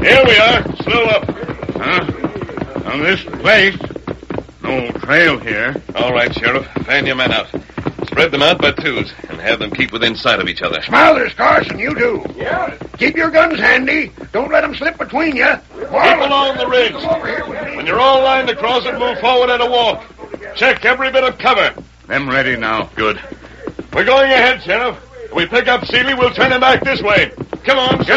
Here we are. Slow up. Huh? On this place. No trail here. All right, Sheriff. Fan your men out. Spread them out by twos and have them keep within sight of each other. Smothers, Carson, you do. Yeah. Keep your guns handy. Don't let them slip between you. Keep along the ridge. When you're all lined across it, move forward at a walk. Check every bit of cover. Them ready now. Good. We're going ahead, Sheriff. If we pick up Seeley, we'll turn him back this way. Come on, Get